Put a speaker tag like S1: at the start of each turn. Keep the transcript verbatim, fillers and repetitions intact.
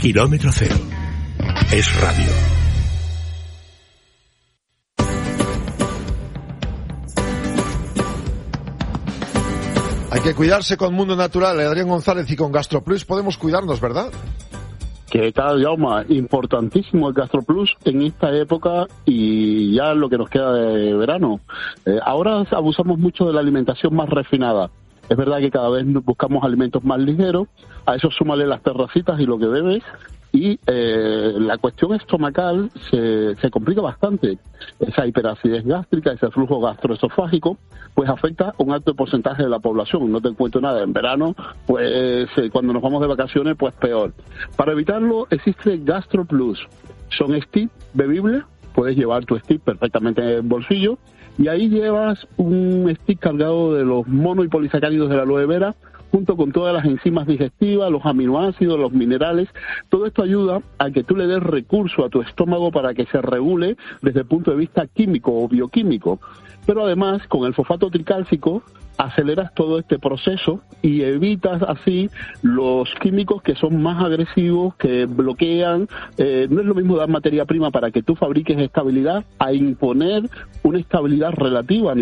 S1: Kilómetro Cero. Es radio.
S2: Hay que cuidarse con Mundo Natural. Adrián González, y con GastroPlus podemos cuidarnos, ¿verdad?
S3: ¿Qué tal, Jaume? Importantísimo el GastroPlus en esta época y ya lo que nos queda de verano. Eh, ahora abusamos mucho de la alimentación más refinada. Es verdad que cada vez buscamos alimentos más ligeros, a eso súmale las terracitas y lo que bebes, y eh, la cuestión estomacal se, se complica bastante. Esa hiperacidez gástrica, ese flujo gastroesofágico, pues afecta a un alto porcentaje de la población. No te cuento nada, en verano, pues eh, cuando nos vamos de vacaciones, pues peor. Para evitarlo existe GastroPlus. Son stick bebibles, puedes llevar tu stick perfectamente en el bolsillo, y ahí llevas un stick cargado de los mono y polisacáridos de la aloe vera, junto con todas las enzimas digestivas, los aminoácidos, los minerales. Todo esto ayuda a que tú le des recurso a tu estómago para que se regule desde el punto de vista químico o bioquímico. Pero además, con el fosfato tricálcico, aceleras todo este proceso y evitas así los químicos que son más agresivos, que bloquean. Eh, no es lo mismo dar materia prima para que tú fabriques estabilidad a imponer una estabilidad relativa.